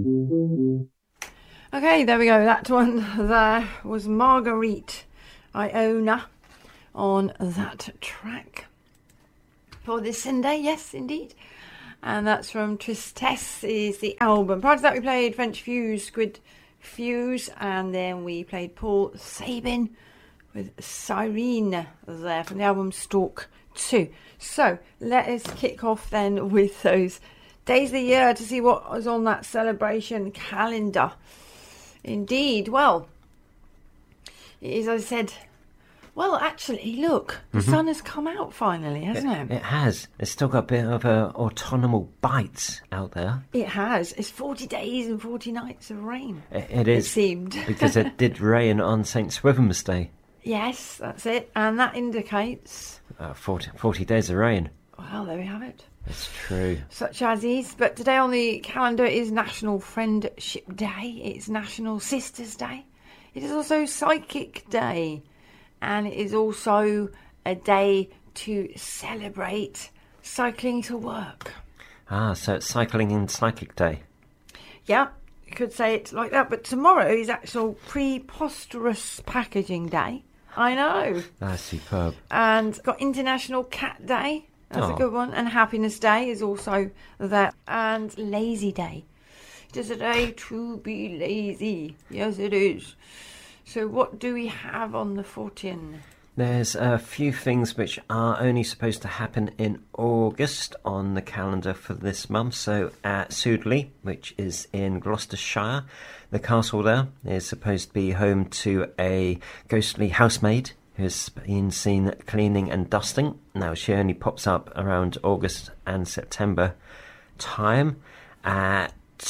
Okay, there we go. That one there was Marguerite Iona on that track for this Sunday. Yes, indeed. And that's from Tristesse is the album. Prior to that, we played French Fuse, Squid Fuse, and then we played Paul Sabin with Cyrene there from the album Stalk 2. So let us kick off then with those days of the year to see what was on that celebration calendar. Indeed, well, it is, as I said, well, actually, look, the sun has come out finally, hasn't it? It has. It's still got a bit of a autumnal bite out there. It has. It's 40 days and 40 nights of rain. It is. It seemed. Because it did rain on St. Swithin's Day. Yes, that's it. And that indicates... 40 days of rain. Well, there we have it. It's true. Such as is. But today on the calendar is National Friendship Day. It's National Sisters Day. It is also Psychic Day. And it is also a day to celebrate cycling to work. So it's Cycling and Psychic Day. Yeah, you could say it like that. But tomorrow is actual Preposterous Packaging Day. I know. That's superb. And got International Cat Day. That's a good one. And Happiness Day is also there. And Lazy Day. It is a day to be lazy. Yes, it is. So what do we have on the 14? There's a few things which are only supposed to happen in August on the calendar for this month. So at Sudeley, which is in Gloucestershire, the castle there is supposed to be home to a ghostly housemaid who's been seen cleaning and dusting. Now, she only pops up around August and September time. At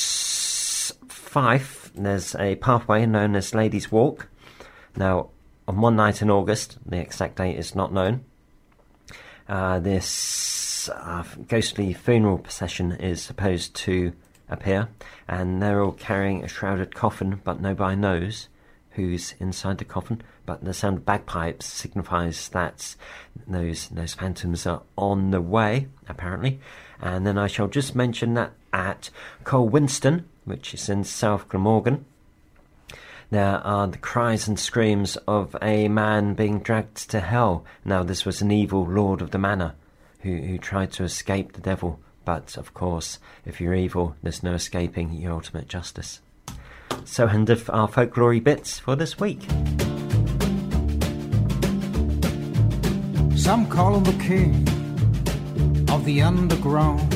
Fife, there's a pathway known as Ladies' Walk. Now, on one night in August, the exact date is not known, this ghostly funeral procession is supposed to appear, and they're all carrying a shrouded coffin, but nobody knows who's inside the coffin. But the sound of bagpipes signifies that those phantoms are on the way, apparently. And then I shall just mention that at Colwinston, which is in South Glamorgan, there are the cries and screams of a man being dragged to hell. Now, this was an evil lord of the manor who tried to escape the devil. But, of course, if you're evil, there's no escaping your ultimate justice. So, end of our folklory bits for this week. Some call him the king of the underground.